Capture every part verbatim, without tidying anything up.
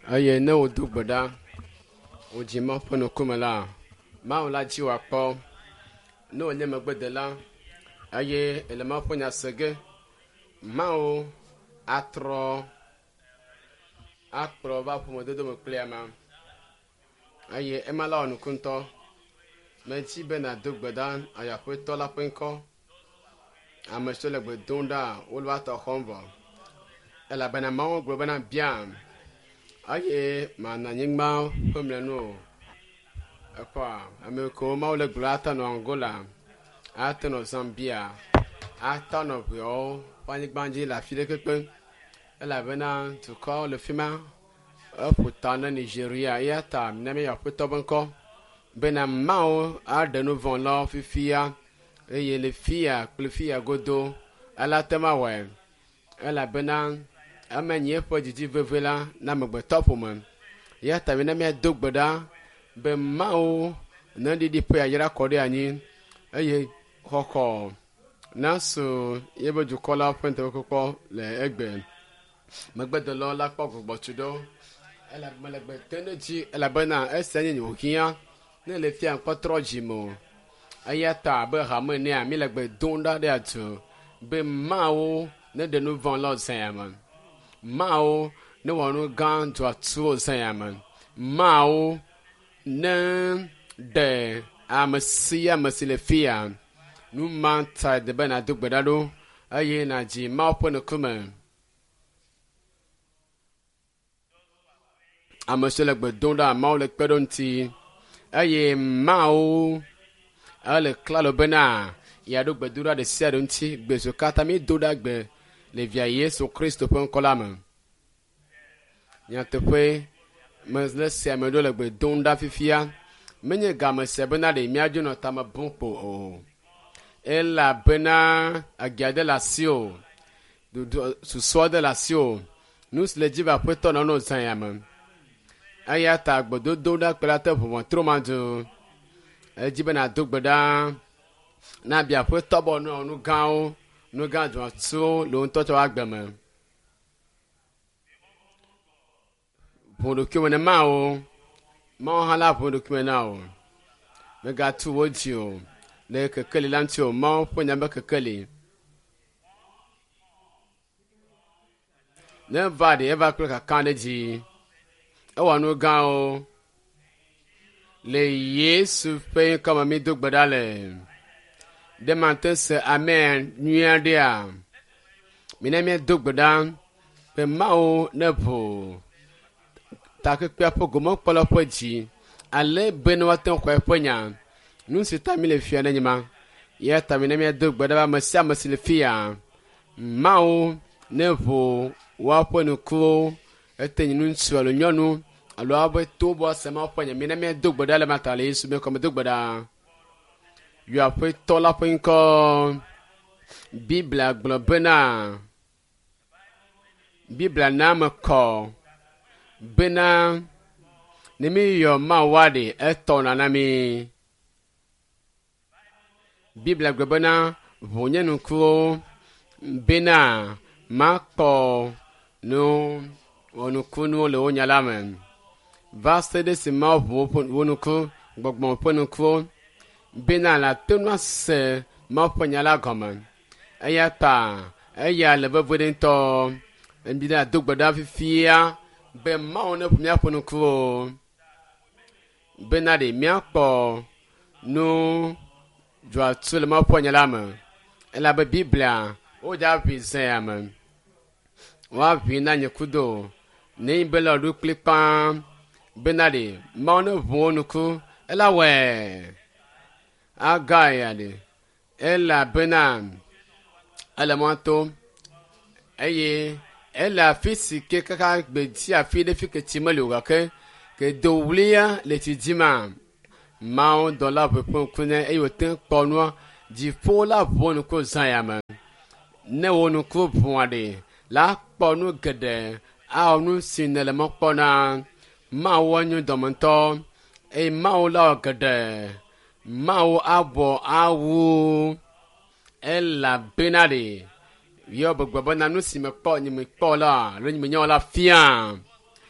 Aye ne o du gbeda o dzi ma ƒe ŋkume la mawu la dzi wòakpɔ ne wònye megbedela eye ele ma ƒe nya se ge mawu atrɔ akplɔ va ƒomedodo me kpli ama eye ema la wɔ nuku ŋutɔ medzi be nàdo gbeda ayaƒetɔ la ƒe ŋkɔ ame siwo le gbe dom ɖa wole woatɔ xɔm vɔ elabena mawu gblɔ bena biam eye mana anyigba ƒe mlɔenu ekpɔa ame kewo mawu le gblɔ ata nɔ Angola ate nɔ Zambia ata nɔ ʋeawo ƒe anyigba dzi le afi ɖeke kpe elabena dukɔwo le fi ma eƒo ta na Nigeria eya ta ne míayɔ aƒetɔ ƒe ŋkɔ bena mawu aɖe nu vɔ la fifia eye le fia kple fia godo ela te ma wɔe elabena eme nye eƒe dzidzi veve la na amegbetɔ ƒome eya ta ne míado gbe ɖa be mawu ne ɖiɖi ƒe yayra kɔ ɖe anyi eye xɔxɔ nasu yebe dukɔla ƒe ŋutifafekpɔ le egbe megbedelawo la kpɔ gbɔgbɔtu ɖo elabena le gbe tem ɖe dzi elabena esia nye nyohia ne le fia kpɔtrɔ dzimo eya ta abe hame nea mi le gbe dom ɖa ɖe atu be mawu ne ɖe nu vɔ la zãya me mawu ne wɔ nu gã dzɔatsuwo zãya me mawu ne ɖe ame sia ame si le fia nu ma ta de be nàdo gbe ɖa ɖo eye nàdzi mawu ƒe ŋkume ame siwo le gbe dom ɖa mawu le kpe ɖo ŋuti eye mawu ele klalo bena yeaɖo gbedoɖa ɖe sia ɖe ŋuti gbe siwo katã mi do ɖa gbe le via Yesu Kristo ƒe ŋkɔ la me nyateƒe mele sia me ɖo le gbe dom ɖa fifia menye game sia bena ɖe míadzo nɔ tame bum kpo o elabena agia de le asiwò susua de le asiwò nu si le dzi va aƒetɔ nɔ no zã ya me eya ta gbedodo ɖa kpe la te ʋuʋɔ tro ma dzo edzi be nàdo gbe ɖa na bia aƒetɔ bɔ nu nu gãwo nu gã dzɔatsuwo le wo ŋutɔ tsɛ agbe me ʋuɖokui ne mawo mawo hã la ʋuɖokui na o megatu wo dzi o le kekeli la ŋuti o mawo ƒe nya be kekeli ne va ɖe eva kple kaka ɖe dzi ewɔ nu gãwo le Yesu ƒe ŋkɔ me mi do gbe ɖa le ɖe mate se amen nyui aɖea mi ne míado gbe ɖa be mawu ne ʋu takpekpea ƒe gomekpɔla ƒe dzi ale be ne woate ŋu xɔ eƒe nya nu si ta mi le fia ne nyema ya ta mi ne míado gbe ɖa be ame sia ame si le fia mawu ne ʋu woaƒe nukuwo ete nyinu ŋutsu alo nyɔnu alo abe to bɔ se ma ƒe nya mi ne míado gbe ɖa le mata le Yesu be kɔme do gbe ɖa yɔ aƒetɔ la ƒe ŋkɔ Biblia gblɔ bena Biblia na me kɔ bena ne mi yɔ mawua ɖe etɔna na mi Biblia gblɔ bena ʋu nye nukuwo bena makpɔ nu wɔnukunuwo le wo nya la me va se ɖe si ma ʋu wo nuku gbɔgbɔ ƒe nukuwo bena la te nu ase ma ƒe nya la gɔme eya ta eya le veve ɖe ŋutɔ ebi ɖe ado gbe ɖa fifia be mawu ne ƒo míaƒe nukuwo bena ɖe míakpɔ nu dzɔatsu le ma ƒe nya la me elabe Biblia wodza ʋui zã ya me woaʋui na nye kudo ne be le ɖo kpli kpã bena ɖe mawu ne ʋu wo nuku ela wɔe aga ya ɖe elabena ele mɔto eye ele afi si ke kaka gbedzi afi ɖe fi ke tsi meli o gake ke do wulia le tsi dzi ma mawu dɔ la ʋu ƒe ŋku ne eye wòte kpɔ nua dziƒo la ʋu wo nuku zã ya me ne wo nuku ʋua ɖe la kpɔ nu geɖe awɔ nu si ne le mɔkpɔna mawu nyo dɔme ŋutɔ eye mawu la wɔ geɖe mawu abɔ awu elabena ɖe yɔ gbegbe bena nu si mekpɔ nye mekpɔ la alo nye menyawo la fia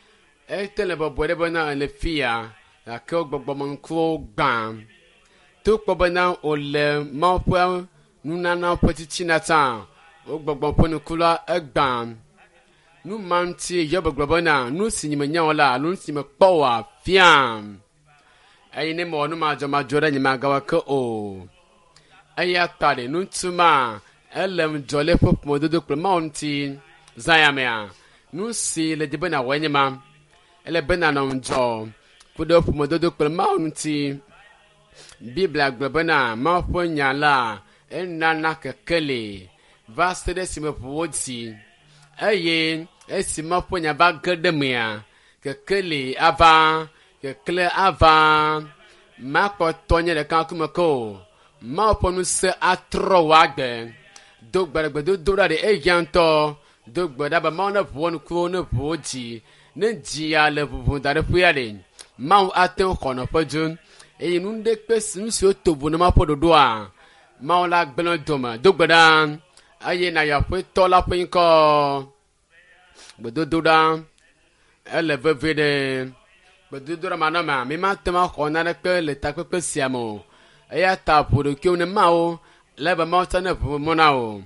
ete le bobo de bana le fia la ko gbogbo mon kro gbam to po bana o le mo po nuna na potiti na ta o gbogbo ponu kula egbam nu manti yo gbogbo na nu sinima nya wala nu sinima power fiam ayi ne mo nu ma jo ma jora ni ma gawa ko o aya tare nu tuma elem jole pop mododo pro mountain zayamea nu si le de bana wanyama ele bana no njo kudo pop mododo pro mountain bibla gbana ma ponya la enana kekele vastere sime pwoti aye esima ponya ba gademia kekele ava kekele ava ma ko tonye de kan kumako ma ponu se atro wagbe dogbere do dora de ejanto dogbere ba ma na pwonu ko na pwoti ne dia le bubu dare puyale ma aten kono pajun e nunde pes nsi otobu na ma pododo a ma la gbelo doma dogbere aye na ya pe tola pe ko gbedododa ele vevede gbedododa manama mi ma tema khona na pe le ta pe siamo eya ta podo ki one ma o le ba ma ta na po mo na o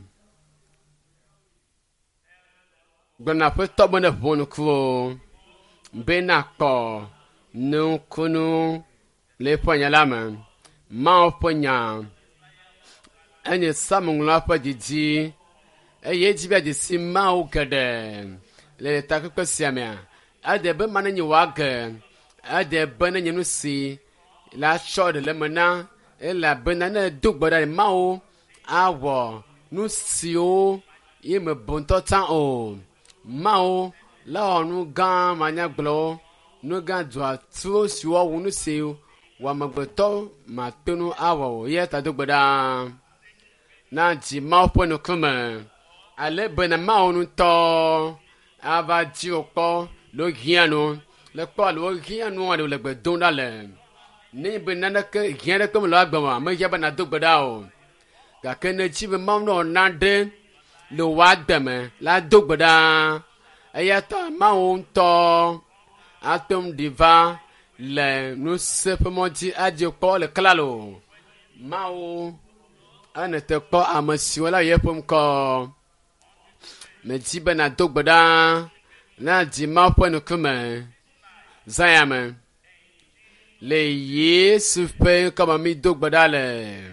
gbena pe to bo na po no kro be na ko no kunu le ponya la ma ma ponya anye samung la pa didi eye jibe de sima o gade le ta ko siamia ade be mananyi waga ade be na nyinu si la shod le mana e la be na na dugbara mao awo nu si o ye me bonto tan o mao la onu gan manya glo nu gan dwa tu si wo wonu si wa magbeto ma tonu awo ye ta dugbara na ji mao ponu kuma ale bena maunu to ava ji opo lo gianu le po lo gianu ade le gbe don dale ni bena na ke gianu ko lo agbama me yaba na dogbada o ga kene ji be maunu na de lo wa gbeme la dogbada ayata maun to atom diva le no sepemoti aje ko le klalo mau anete ko amasi wala yepum ko me jibe na dogbada na di ma po no kuma zayame le yesu pe kama mi dogbada le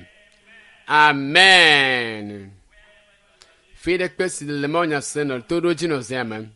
amen fide kwesi le monya seno todo jino zayame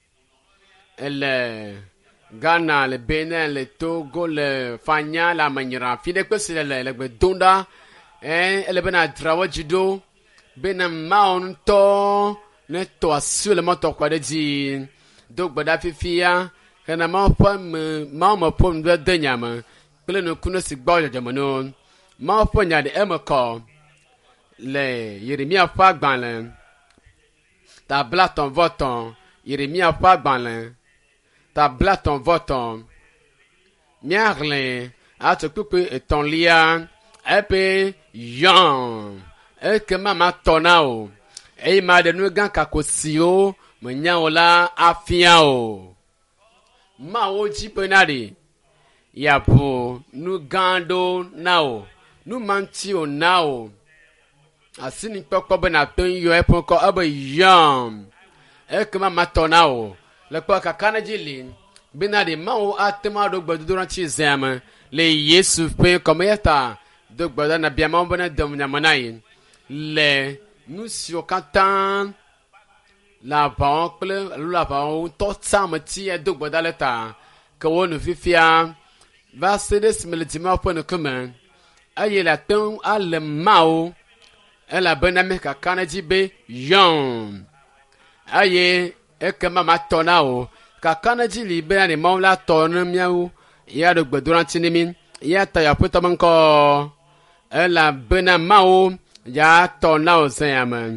ele Ghana le Benin le Togo le Fanya la Manyira fide kwesi le le gbe donda eh ele bena trawo jido bena maun to ne to asu le moto kwa de ji dogbada fifia kana ma pa ma ma pom de danyama pele no kuno si gba jajamo no ma po nya de emko le Yeremia fa gban le ta bla ton voton Yeremia fa gban le ta bla ton voton miarle a te couper ton lien epe yon e ke mama tonao e ma de nu gan kakosio menya ola afia o ma o ji penari ya po nu gando nao nu manti o nao asini poko bena ton yo e poko aba yon e ke mama tonao le kwa kakana jili binadi ma o atema do gbedu duran chi zema le Yesu pe kometa do gbedu na bia ma bona dom nyamanai le nous sur cantan la banque la banque tout ça me tient donc dans l'état que on ne vit fier va se desmeltima pour nous commun aye la ton à le mao elle a bonne amie Canada be yon aye e que mama tonao ka Canada libère les mao la ton miaou ya de durant tinimi ya ta ya puta manko elle a bonne mao ya tonao c'est amen